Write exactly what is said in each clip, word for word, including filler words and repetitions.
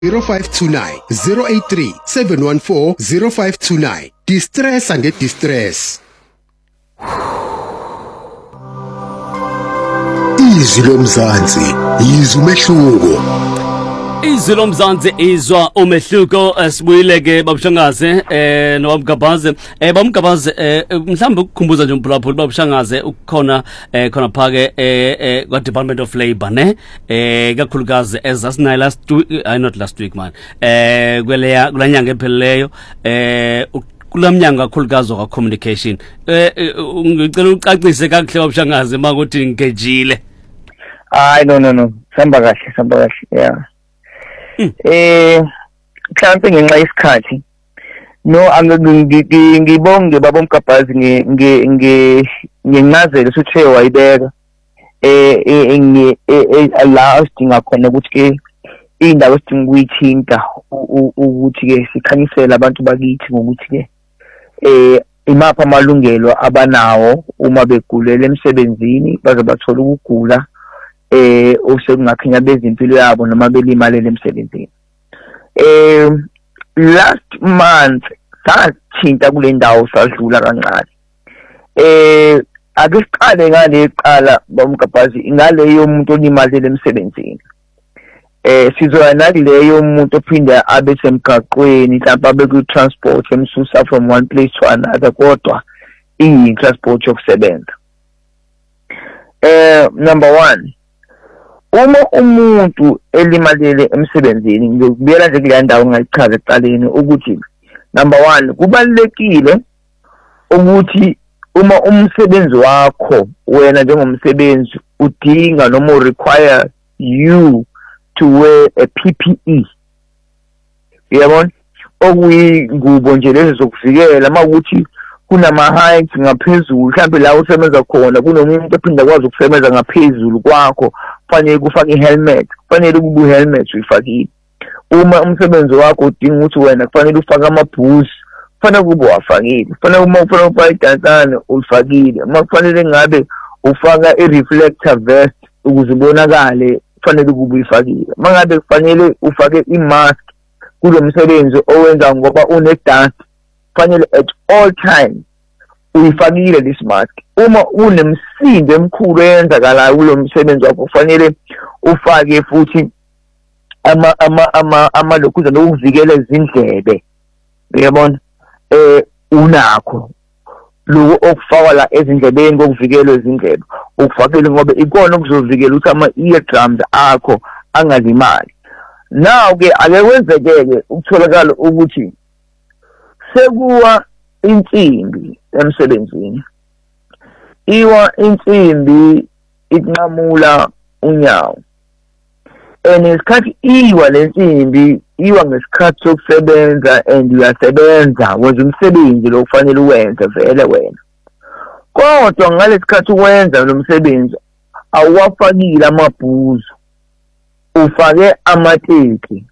zero five two nine zero eight three seven one four zero five two nine. Distress and get distress. Izwi lomzansi, izwi umehluko. Izwi lomzansi izwa umehluko. Sibuyile ke babushangaze eh nobamgabaze eh bamgabaze eh mhlawumbe ukukhumbuza nje umphulaphula babushangaze ukukhona eh khona phake eh kwa Department of Labor ne eh kakhulukazi ezasinayo last week I not last week man eh kweleya kulanyanga ephelileyo eh kulamnyanga kakhulukazi ka communication eh ngicela ucacise kahle babushangaze makuthi ngejile. Hayi no no no samba kahle samba kahle yeah. Eh mhlawumbe ngenxa yesikhathi no angibonge baba Mkabazi nge nge ngencazelo suthe wayibeka eh nge la sidinga khona ukuthi ke indawo sidinga ukuyithinta ukuthi ke sikhanyisele abantu bakithi ngokuthi ke eh imapha amalungelo abanawo uma begulele emsebenzini baze bathola ukugula eh osekungakhinya bezimpilo yabo noma belimalele emsebenzini. Eh last month sathinta kule ndawo sadlula kancane. Eh ake siqale ngale qala bomkabazi ngale yomuntu olimalele emsebenzini. Eh sizoya naleyo umuntu ophinda abe semgaqweni mhlawumbe abe ku transport emsusa from one place to another kodwa iyi transport yokusebenza. Eh number one, uma umuntu elimalele emsebenzini ngikubiyela nje kule ndawo ngayichaza ecaleni ukuthi number one kubalekile ukuthi uma umsebenzi wakho wena njengomsebenzi udinga noma require you to wear a P P E, yabona okuyingubo nje lezi zokuvikela makuthi kunama heights ngaphezulu mhlawumbe la usebenza khona kunomuntu ophinda kwazi ukusebenza ngaphezulu kwakho kufanele kufake ihelmet kufanele kube uhelmet uyifakile. Uma umsebenzi wakho udinga ukuthi wena kufanele ufake amaboots kufanele kube wafakile kufanele uma ufuna ufake idansane ulifakile uma kufanele ngabe ufaka i-reflector vest ukuze ubonakale kufanele kube uyifakile mangabe kufanele ufake i-mask kulo msebenzi owenza ngoba une dust kufanele at all time uyifakile this mask. Uma unemsindo emkhulu eyenzakalayo kulo msebenzi wakho kufanele ufake futhi ama ama ama ama lokhuza lokuvikela izindlebe, uyabona eh unakho lo okufaka la ezindlebeni kokuvikela izindlebe ukufakele ngoba ikona okuzovikela ukuthi ama eardrums akho angalimali. Now ke ake kwenzekeke ukutholakala ukuthi sekuwa insimbi emsebenzini, iwa insimbi iqhamula unyawo and isikhathi iwa lensimbi iwa ngesikhathi sokusebenza and uyasebenza wenza umsebenzi lo kufanele uwenze vele wena kodwa ngalesikhathi uwenza lo msebenzi awafakile amabhuzu ufake amateki,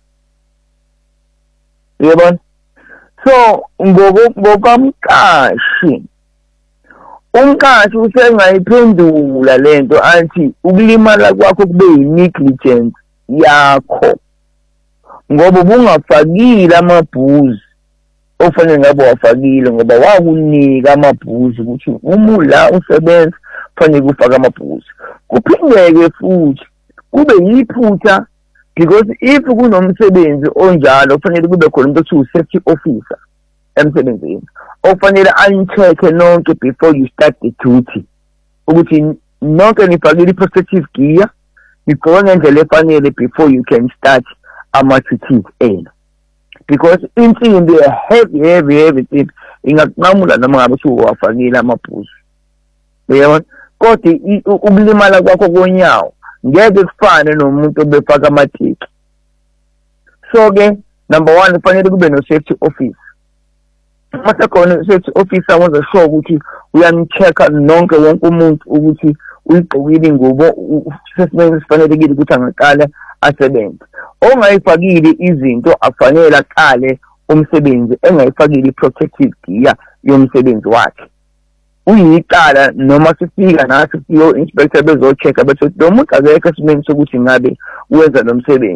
yabona. So ngokomqashi umqashi usengayiphendula lento athi ukulimala kwakho kube yi-negligence yakho ngoba ubungafakile amabhuzu ofanele ngabe wafakile ngoba wakunika amabhuzu ukuthi uma la usebenza kufanele ufake amabhuzu. Kuphindeke futhi kube yiphutha because if kunomsebenzi onjalo kufanele kube khona umuntu othi safety officer emsebenzini ofanele ani-check nonke before you start the duty ukuthi nonke nifakile i-protective gear nigqoke ngendlela efanele before you can start ama-duties enu because insimbi heavy heavy heavy thing ingakunqamula noma ngabe usuwafakile amabhuzu, uyabona. Kodwa ukulimala kwakho konyawo ngeke kufane nomuntu obefaka amatiki. So ke number one kufanele kube no safety officer. Mase khona safety officer wenza sure ukuthi uyamchecka nonke wonke umuntu ukuthi uyigqokile ingubo sesifanelekile ukuthi angaqala asebenze. Ongayifakile izinto afanele aqale umsebenzi engayifakile i-protective gear yomsebenzi wakhe. Uyiqala noma sifika nathi siyo inspector bezochecka bese lo muntu akekho esimeni sokuthi ngabe wenza lo msebenzi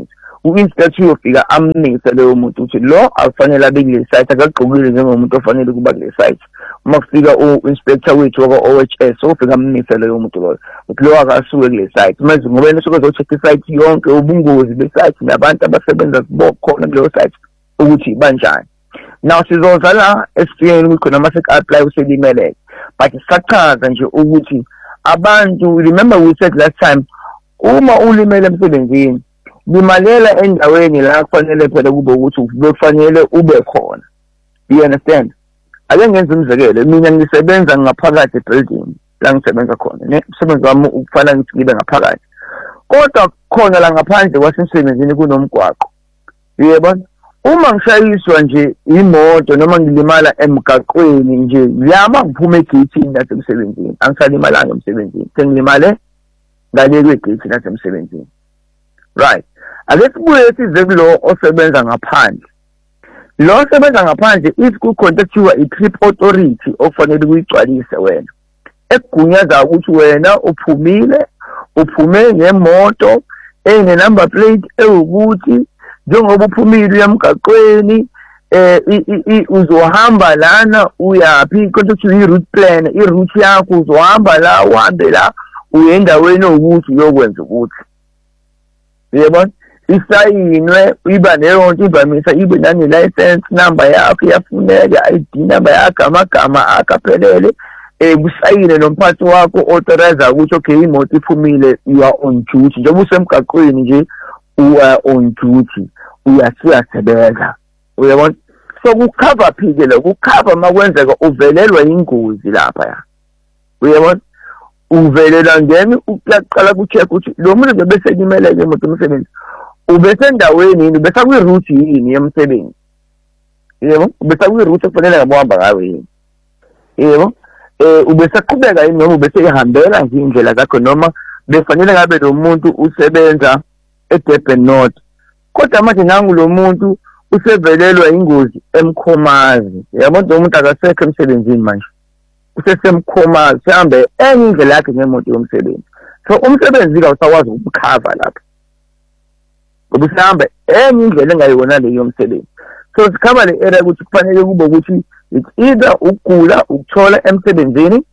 u-inspector uyofika amnise leyo muntu ukuthi lo akufanele abe kule site akagqokile njengomuntu ofanele ukuba kule site. Uma kufika u-inspector wethu waka-O H S ufika amnise leyo muntu loyo ukuthi lo akasuke kule site. Manje ngoba yena usuke ezo-check isite yonke ubungozi besite nabantu abasebenza khona kuleyo site ukuthi banjani. Now sizoza la esifikeni kukhona ama apply uselimeleke, but sisachaza nje ukuthi abantu, remember we said last time, uma ulimele emsebenzini limalela endaweni la kufanele phela kube ukuthi kufanele ube khona. You understand? Ake ngenze umzekelo, mina ngisebenza ngaphakathi ebuilding la ngisebenza khona, ne umsebenzi wami ukufana ngithi ngibe ngaphakathi. Kodwa khona la ngaphandle kwasemsebenzini kunomgwaqo. Yebo, uma ngishayiswa nje imoto noma ngilimala emgaqweni nje, yama ngiphume egate lasemsebenzini, angisalimalanga emsebenzini, sengilimale ngale kwegate lasemsebenzini. Right. Ake sibuye size kulo osebenza ngaphandle. Lo osebenza ngaphandle if kucontactiwa i-trip authority okufanele uyigcwalise wena, ekugunyaza ukuthi wena uphumile, uphume ngemoto ene number plate ewukuthi njengoba uphumile emgaqweni eh uzohamba lana uyapi konke i-route plan, i-route yakho uzohamba la uhambe la uye endaweni ukuthi uyokwenza ukuthi. Yebo, isayinwe iba neyonto ivamisa ibe nani license number yakho yafuneka, I D number yakho, amagama akaphelele, eh kusayine nomphathi wakho authorize ukuthi okay imoto iphumile, you are on duty. Njengoba usemgaqweni nje u are on duty, uyasiyasebenza. Uyabona? So kucover phike lo, kucover makwenzeka uvelelwa ingozi lapha ya. Uyabona? Uvelela ngeni uyaqala kucheck ukuthi lo muntu nje bese limeleke emoto emsebenzi. Ubese endaweni yini, ubese kwi route yini yemsebenzi. Yebo? Ubese kwi route kufanele ngabohamba ngayo yini. Yebo? Eh ubese qhubeka yini noma ubese ehambela nje indlela zakho noma befanele ngabe lo muntu usebenza eDurban North. Kodwa manje nangu lo muntu usevelelwa ingozi eMkhomazi. Yabona umuntu akasekho emsebenzini manje. Usesemkhomazi sihambe enye indlela yakhe ngemoto yomsebenzi. So umsebenzi ka usakwazi ukukhava lapha. Ubuhambe enye indlela engayona le yomsebenzi. So sikhava le area ukuthi kufanele kube ukuthi it's either ukugula ukuthola emsebenzini,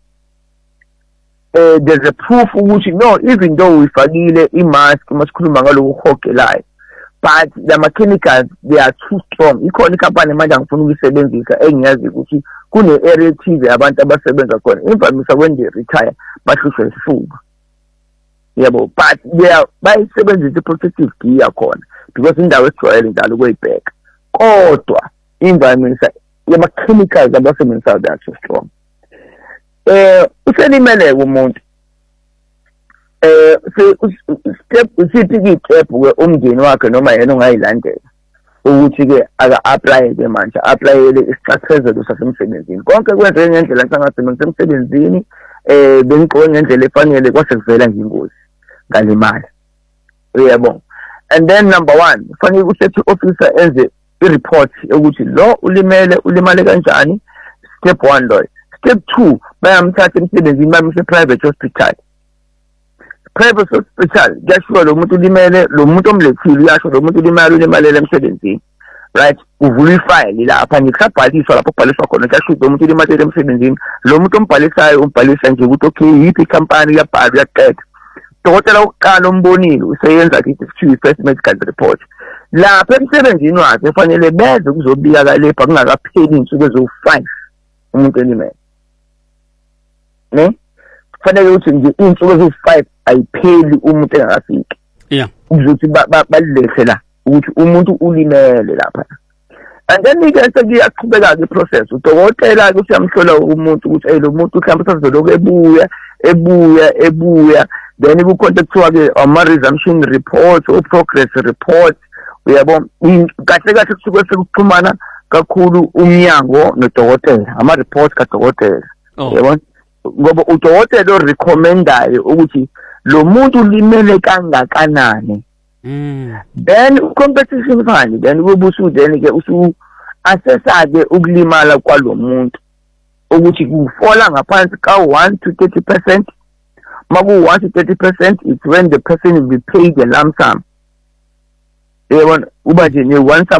eh there's a proof ukuthi no, even though uyifakile i-mask masikhuluma ngaloku uhogelayo, but the chemicals they are too strong. Ikhona ikhampani manje angifuna ukuyisebenzisa engiyazi ukuthi kune area ethize abantu abasebenza khona imvamisa when they retire bahlushwa isifuba. Yebo, but they are bayisebenzisa i-protective gear khona because indawo esijwayele njalo ukuyibheka. Kodwa imvamisa yama-chemicals abasebenzisayo they are too strong. Eh uselimele umuntu eh step usiphi step we umndeni wakhe noma yena ongayilandela ukuthi ke aka apply ke manje applyele isicathezelo sasemsebenzini. Konke kwenzeke ngendlela sangasebenza emsebenzini eh bengiqoke ngendlela efanele kwase kuvela nje ingozi ngalimali. Uyabona? And then number one, kufanele usethi officer enze i-report ukuthi lo ulimele ulimale kanjani. Step one lo. Step two, bayamthatha emsebenzini bamuse private hospital. Private hospital kuyashiwo lo muntu ulimele, lo muntu omlethile uyasho lo muntu ulimale ulimalele emsebenzini. Right? Uvula ifile lapha ngisabhaliswa lapho kubhaliswa khona kuyasho lo muntu ulimalele emsebenzini. Lo muntu ombhalisayo umbhalisa nje ukuthi okay yipi company yabhala yaqeda. Dokotela uqala umbonile useyenza kithi kuthiwa first medical report. Lapha emsebenzini wakhe kufanele beze kuzobika kalepha kungakapheli insuku ezo-five umuntu elimele. Ne? Kufanele ukuthi nje insuku ezo-five ayipheli umuntu engakafiki. Yeah. Ukuthi balilethe la ukuthi umuntu ulimele lapha. And then ike sekuyaqhubeka ke process. Udokotela ke usiyamhlola umuntu ukuthi hey lo muntu mhlawumbe usazoloku ebuya ebuya ebuya then kucontactwa ke ama resumption report or progress report. Uyabona kahle kahle kusuke sekuxhumana kakhulu umnyango nodokotela ama report kadokotela. Uyabona? Ngoba udokotela orecommendayo ukuthi lo muntu limele kangakanani. Mm. Then competition fund then kubusu then ke usu assessa ke ukulimala kwalomuntu ukuthi kufola ngaphansi ka one to thirty percent. Maku one to thirty percent it's when the person will be paid a lump sum. yabona uba nje ne one